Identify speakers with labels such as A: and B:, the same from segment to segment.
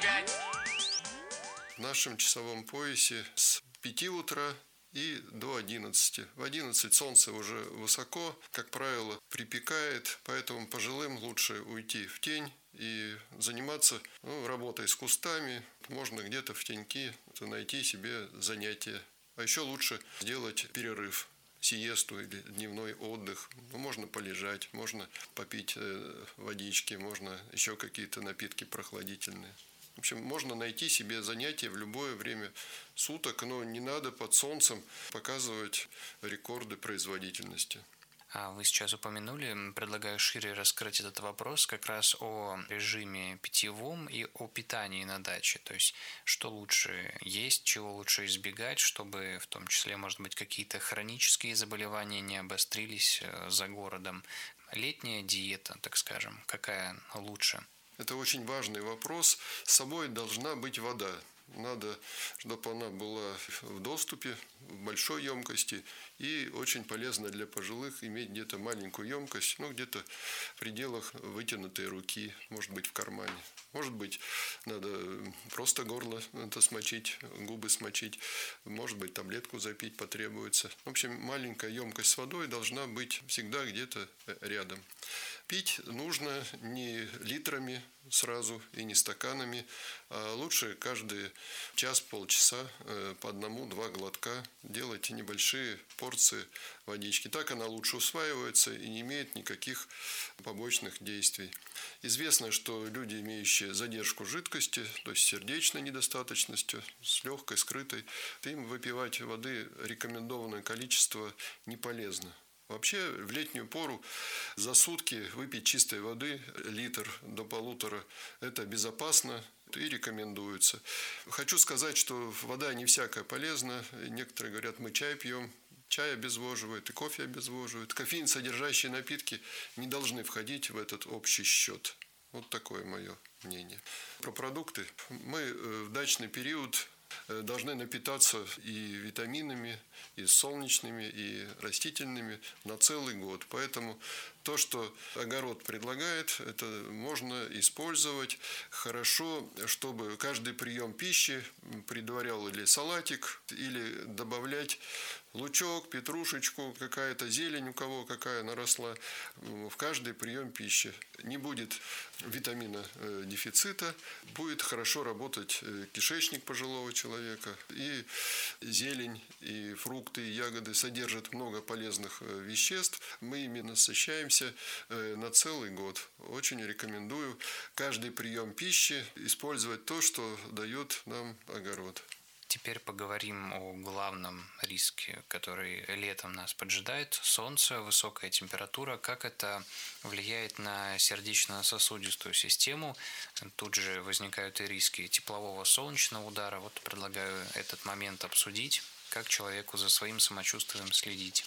A: В нашем часовом поясе с 5 утра и до 11. В 11 солнце уже высоко, как правило, припекает, поэтому пожилым лучше уйти в тень и заниматься работой с кустами. Можно где-то в теньке найти себе занятие. А еще лучше сделать перерыв, сиесту или дневной отдых. Можно полежать, можно попить водички, можно еще какие-то напитки прохладительные. В общем, можно найти себе занятие в любое время суток, но не надо под солнцем показывать рекорды производительности.
B: Вы сейчас упомянули, предлагаю шире раскрыть этот вопрос как раз о режиме питьевом и о питании на даче. То есть, что лучше есть, чего лучше избегать, чтобы в том числе, может быть, какие-то хронические заболевания не обострились за городом. Летняя диета, так скажем, какая лучше?
A: Это очень важный вопрос. С собой должна быть вода. Надо, чтобы она была в доступе, в большой емкости. И очень полезно для пожилых иметь где-то маленькую емкость, где-то в пределах вытянутой руки, может быть, в кармане. Может быть, надо просто горло смочить, губы смочить. Может быть, таблетку запить потребуется. В общем, маленькая емкость с водой должна быть всегда где-то рядом. Пить нужно не литрами сразу и не стаканами, а лучше каждый час-полчаса по 1-2 глотка делать небольшие порции водички. Так она лучше усваивается и не имеет никаких побочных действий. Известно, что люди, имеющие задержку жидкости, то есть сердечной недостаточностью, с легкой, скрытой, им выпивать воды рекомендованное количество не полезно. Вообще, в летнюю пору за сутки выпить чистой воды литр до 1,5 – это безопасно и рекомендуется. Хочу сказать, что вода не всякая полезна. Некоторые говорят, мы чай пьем. Чай обезвоживает и кофе обезвоживает. Кофеин, содержащие напитки, не должны входить в этот общий счет. Вот такое мое мнение. Про продукты. Мы в дачный период должны напитаться и витаминами, и солнечными, и растительными на целый год. Поэтому то, что огород предлагает, это можно использовать. Хорошо, чтобы каждый прием пищи предварял или салатик, или добавлять лучок, петрушечку, какая-то зелень, у кого какая наросла, в каждый прием пищи. Не будет витамина дефицита, будет хорошо работать кишечник пожилого человека. И зелень, и фрукты, и ягоды содержат много полезных веществ. Мы ими насыщаемся на целый год. Очень рекомендую каждый прием пищи использовать то, что дает нам огород.
B: Теперь поговорим о главном риске, который летом нас поджидает. Солнце, высокая температура. Как это влияет на сердечно-сосудистую систему? Тут же возникают и риски теплового солнечного удара. Вот предлагаю этот момент обсудить. Как человеку за своим самочувствием следить?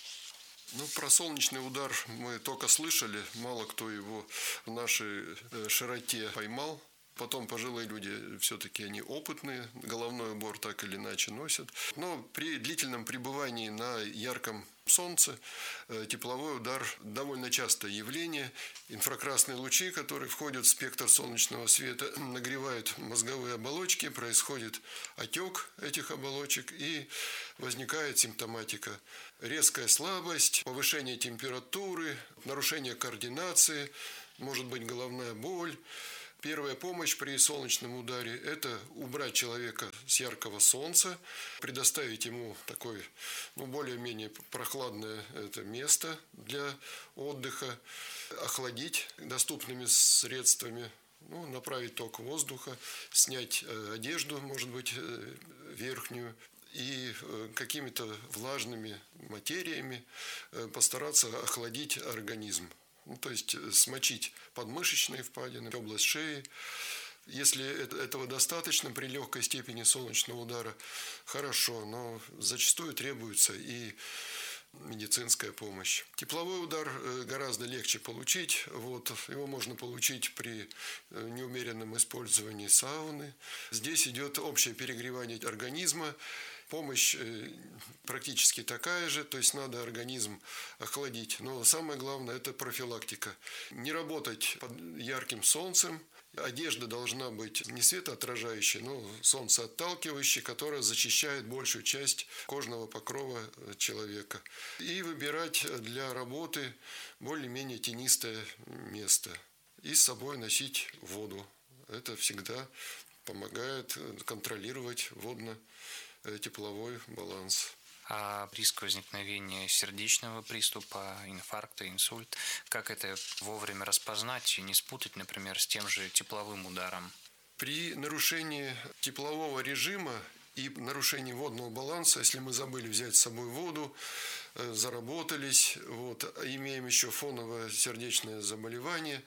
A: Про солнечный удар мы только слышали. Мало кто его в нашей широте поймал. Потом пожилые люди, все-таки они опытные, головной убор так или иначе носят. Но при длительном пребывании на ярком солнце тепловой удар довольно частое явление. Инфракрасные лучи, которые входят в спектр солнечного света, нагревают мозговые оболочки, происходит отек этих оболочек и возникает симптоматика. Резкая слабость, повышение температуры, нарушение координации, может быть головная боль. Первая помощь при солнечном ударе – это убрать человека с яркого солнца, предоставить ему такое, более-менее прохладное это место для отдыха, охладить доступными средствами, направить ток воздуха, снять одежду, может быть, верхнюю, и какими-то влажными материями постараться охладить организм. То есть смочить подмышечные впадины, область шеи. Если этого достаточно при легкой степени солнечного удара, хорошо, но зачастую требуется и медицинская помощь. Тепловой удар гораздо легче получить. Его можно получить при неумеренном использовании сауны. Здесь идет общее перегревание организма. Помощь практически такая же, то есть надо организм охладить. Но самое главное – это профилактика. Не работать под ярким солнцем Одежда должна быть не светоотражающей, но солнцеотталкивающей, которая защищает большую часть кожного покрова человека. И выбирать для работы более-менее тенистое место. И с собой носить воду. Это всегда помогает контролировать водно-тепловой баланс.
B: А риск возникновения сердечного приступа, инфаркта, инсульт, как это вовремя распознать и не спутать, например, с тем же тепловым ударом?
A: При нарушении теплового режима и нарушении водного баланса, если мы забыли взять с собой воду, заработались, имеем еще фоновое сердечное заболевание,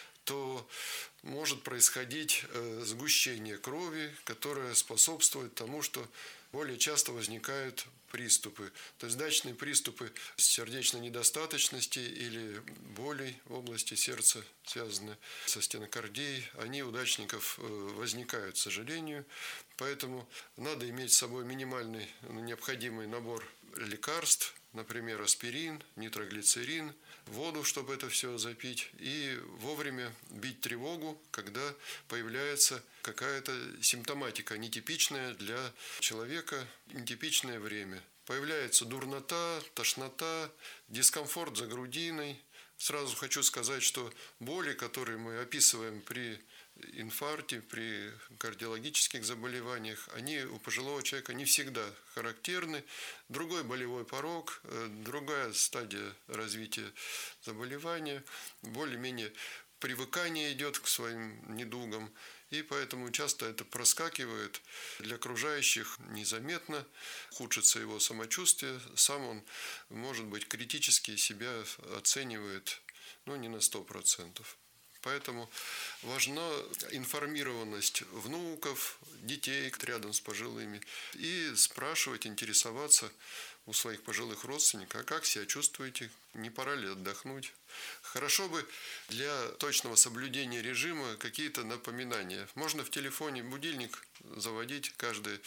A: то может происходить сгущение крови, которое способствует тому, что более часто возникают приступы. То есть дачные приступы сердечной недостаточности или болей в области сердца, связанные со стенокардией, они у дачников возникают, к сожалению. Поэтому надо иметь с собой минимальный необходимый набор лекарств, например, аспирин, нитроглицерин, воду, чтобы это все запить, и вовремя бить тревогу, когда появляется какая-то симптоматика, нетипичная для человека, нетипичное время. Появляется дурнота, тошнота, дискомфорт за грудиной. Сразу хочу сказать, что боли, которые мы описываем при инфаркте, при кардиологических заболеваниях, они у пожилого человека не всегда характерны. Другой болевой порог, другая стадия развития заболевания, более-менее привыкание идет к своим недугам, и поэтому часто это проскакивает для окружающих незаметно, ухудшится его самочувствие, сам он, может быть, критически себя оценивает, не на 100%. Поэтому важна информированность внуков, детей рядом с пожилыми и спрашивать, интересоваться у своих пожилых родственников, а как себя чувствуете, не пора ли отдохнуть. Хорошо бы для точного соблюдения режима какие-то напоминания. Можно в телефоне будильник заводить каждые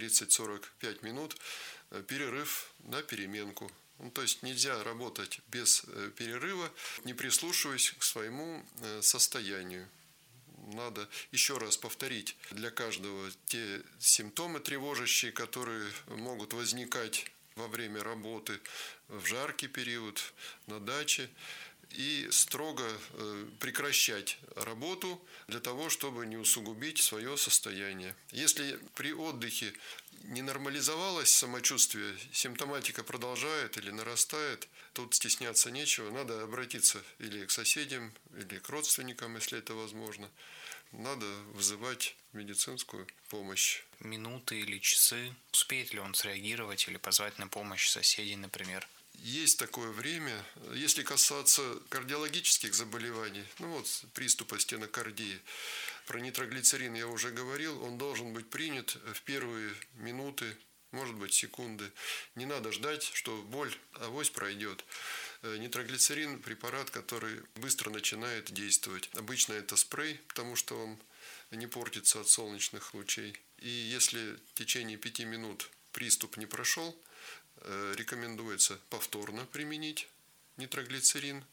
A: 30-45 минут, перерыв на переменку. То есть нельзя работать без перерыва, не прислушиваясь к своему состоянию. Надо еще раз повторить для каждого те симптомы тревожащие, которые могут возникать во время работы, в жаркий период, на даче, и строго прекращать работу для того, чтобы не усугубить свое состояние. Если при отдыхе не нормализовалось самочувствие, симптоматика продолжает или нарастает, тут стесняться нечего, надо обратиться или к соседям, или к родственникам, если это возможно. Надо вызывать медицинскую помощь.
B: Минуты или часы? Успеет ли он среагировать или позвать на помощь соседей, например?
A: Есть такое время. Если касаться кардиологических заболеваний, приступа стенокардии, про нитроглицерин я уже говорил, он должен быть принят в первые минуты, может быть, секунды. Не надо ждать, что боль авось пройдет. Нитроглицерин – препарат, который быстро начинает действовать. Обычно это спрей, потому что он не портится от солнечных лучей. И если в течение 5 минут приступ не прошел, рекомендуется повторно применить нитроглицерин.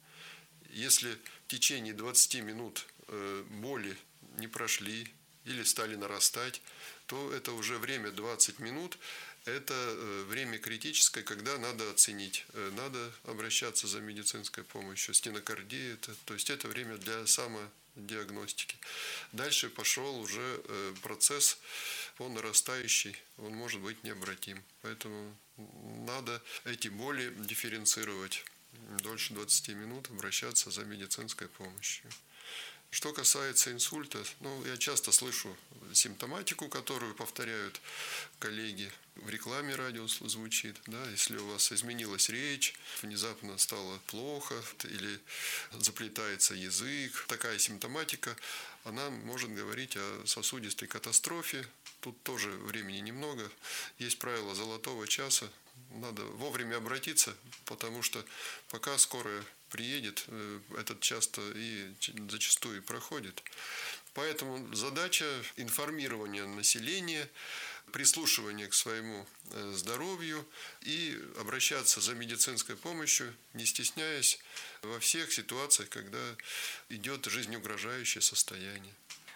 A: Если в течение 20 минут боли не прошли или стали нарастать, то это уже время 20 минут. Это время критическое, когда надо оценить, надо обращаться за медицинской помощью. Стенокардия, то есть это время для самодиагностики. Дальше пошел уже процесс, он нарастающий, он может быть необратим. Поэтому надо эти боли дифференцировать. Дольше 20 минут обращаться за медицинской помощью. Что касается инсульта, я часто слышу симптоматику, которую повторяют коллеги. В рекламе радио звучит, если у вас изменилась речь, внезапно стало плохо или заплетается язык. Такая симптоматика, она может говорить о сосудистой катастрофе. Тут тоже времени немного. Есть правило золотого часа. Надо вовремя обратиться, потому что пока скорая приедет, этот час-то и зачастую проходит. Поэтому задача информирования населения, прислушивания к своему здоровью и обращаться за медицинской помощью, не стесняясь во всех ситуациях, когда идет жизнеугрожающее состояние.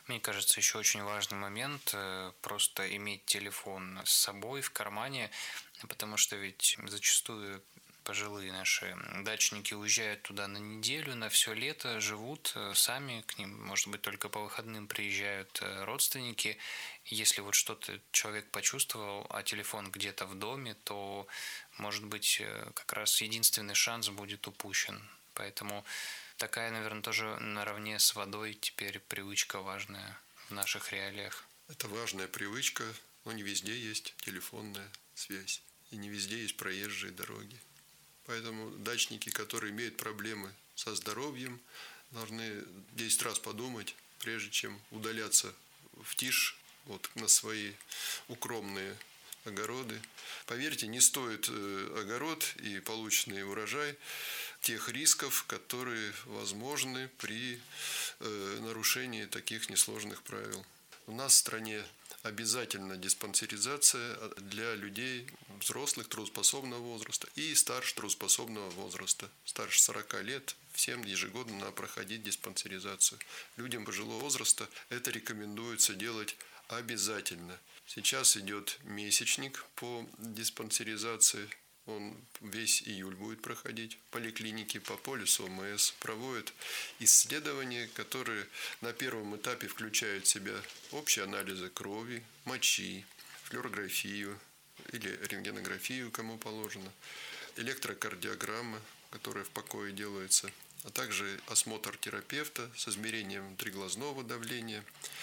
B: Мне кажется, еще очень важный момент просто иметь телефон с собой в кармане, потому что ведь зачастую пожилые наши дачники уезжают туда на неделю, на все лето, живут сами, к ним, может быть, только по выходным приезжают родственники. Если вот что-то человек почувствовал, а телефон где-то в доме, то, может быть, как раз единственный шанс будет упущен. Поэтому такая, наверное, тоже наравне с водой теперь привычка важная в наших реалиях.
A: Это важная привычка, но не везде есть телефонная связь. И не везде есть проезжие дороги. Поэтому дачники, которые имеют проблемы со здоровьем, должны 10 раз подумать, прежде чем удаляться в тишь вот, на свои укромные огороды. Поверьте, не стоит огород и полученный урожай тех рисков, которые возможны при нарушении таких несложных правил. У нас в стране обязательно диспансеризация для людей взрослых трудоспособного возраста и старше трудоспособного возраста. Старше 40 лет всем ежегодно надо проходить диспансеризацию. Людям пожилого возраста это рекомендуется делать обязательно. Сейчас идет месячник по диспансеризации. Он весь июль будет проходить. Поликлиники по полису ОМС проводят исследования, которые на первом этапе включают в себя общие анализы крови, мочи, флюорографию или рентгенографию, кому положено, электрокардиограмма, которая в покое делается, а также осмотр терапевта с измерением триглазного давления,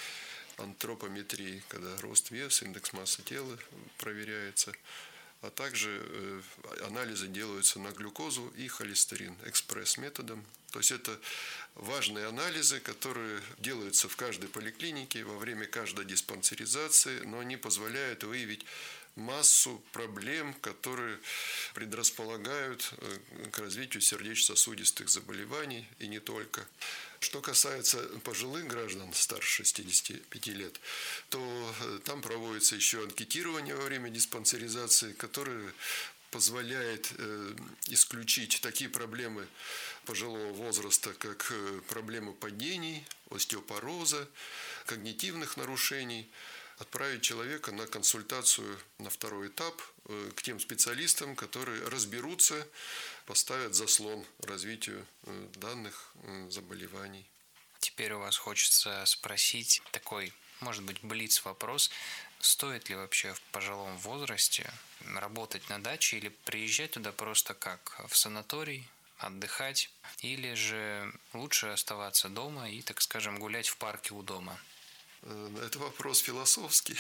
A: антропометрии, когда рост, вес, индекс массы тела проверяется, а также анализы делаются на глюкозу и холестерин экспресс-методом. То есть это важные анализы, которые делаются в каждой поликлинике во время каждой диспансеризации, но они позволяют выявить массу проблем, которые предрасполагают к развитию сердечно-сосудистых заболеваний и не только. Что касается пожилых граждан старше 65 лет, то там проводится еще анкетирование во время диспансеризации, которое позволяет исключить такие проблемы пожилого возраста, как проблемы падений, остеопороза, когнитивных нарушений, отправить человека на консультацию на второй этап к тем специалистам, которые разберутся, поставят заслон развитию данных заболеваний.
B: Теперь у вас хочется спросить такой, может быть, блиц-вопрос. Стоит ли вообще в пожилом возрасте работать на даче или приезжать туда просто как в санаторий, отдыхать, или же лучше оставаться дома и, так скажем, гулять в парке у дома?
A: Это вопрос философский.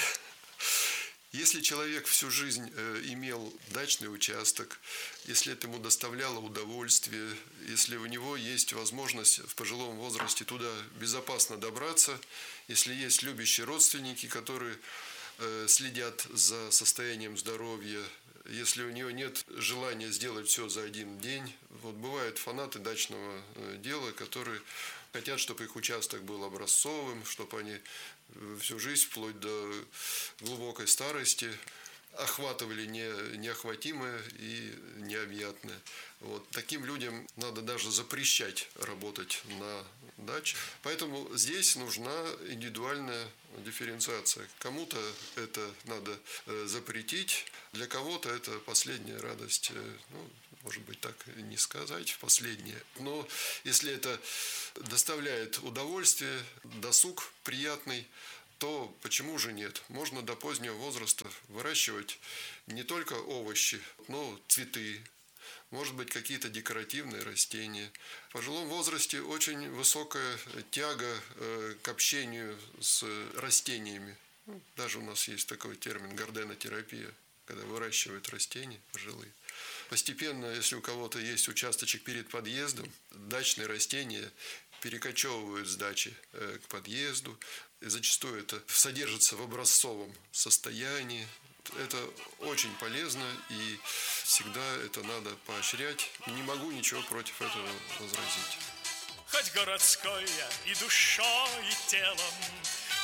A: Если человек всю жизнь имел дачный участок, если это ему доставляло удовольствие, если у него есть возможность в пожилом возрасте туда безопасно добраться, если есть любящие родственники, которые следят за состоянием здоровья, если у него нет желания сделать все за один день. Вот бывают фанаты дачного дела, которые хотят, чтобы их участок был образцовым, чтобы они всю жизнь, вплоть до глубокой старости, охватывали неохватимое и необъятное. Вот. Таким людям надо даже запрещать работать на даче. Поэтому здесь нужна индивидуальная дифференциация. Кому-то это надо запретить, для кого-то это последняя радость. Может быть, так не сказать, последняя. Но если это доставляет удовольствие, досуг приятный, то почему же нет? Можно до позднего возраста выращивать не только овощи, но цветы, может быть, какие-то декоративные растения. В пожилом возрасте очень высокая тяга к общению с растениями. Даже у нас есть такой термин гарденотерапия, когда выращивают растения пожилые. Постепенно, если у кого-то есть участочек перед подъездом, дачные растения перекочевывают с дачи к подъезду. И зачастую это содержится в образцовом состоянии. Это очень полезно, и всегда это надо поощрять. Не могу ничего против этого возразить.
C: Хоть городской я и душой, и телом,